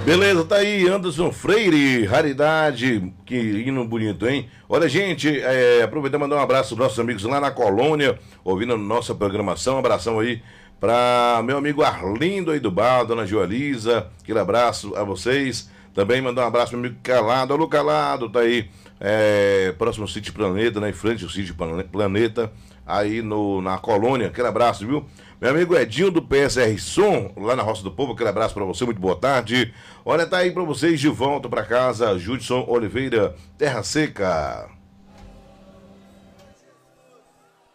Beleza, tá aí Anderson Freire, raridade, que hino bonito, hein? Olha, gente, aproveitar e mandar um abraço aos nossos amigos lá na colônia, ouvindo a nossa programação. Um abração aí para meu amigo Arlindo aí do bar, dona Joelisa, aquele abraço a vocês. Também mandar um abraço pro meu amigo Calado, alô Calado, tá aí, próximo ao Sítio Planeta, né, em frente ao Sítio Planeta, aí na colônia, aquele abraço, viu? Meu amigo Edinho do PSR Som, lá na Roça do Povo, aquele abraço pra você, muito boa tarde. Olha, tá aí pra vocês de volta pra casa, Judson Oliveira, Terra Seca.